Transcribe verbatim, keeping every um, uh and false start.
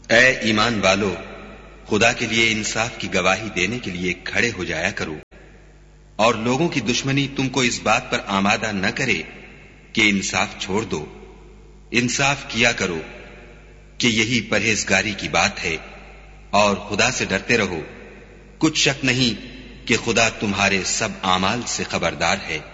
ए ईमान वालो, खुदा के लिए इंसाफ की गवाही देने के लिए खड़े हो जाया करो, और लोगों की दुश्मनी तुमको इस बात पर आमादा न करे कि इंसाफ छोड़ दो। इंसाफ किया करो कि यही परहेजगारी की बात है, और खुदा से डरते रहो। कुछ शक नहीं कि खुदा तुम्हारे सब आमाल से खबरदार है।